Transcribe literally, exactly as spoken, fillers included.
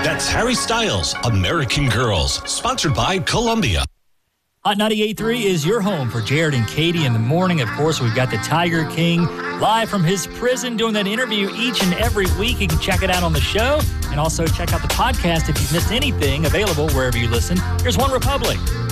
That's Harry Styles, American Girls, sponsored by Columbia. Hot ninety-eight point three is your home for Jared and Katie in the morning. Of course, we've got the Tiger King live from his prison doing that interview each and every week. You can check it out on the show and also check out the podcast if you've missed anything, available wherever you listen. Here's One Republic.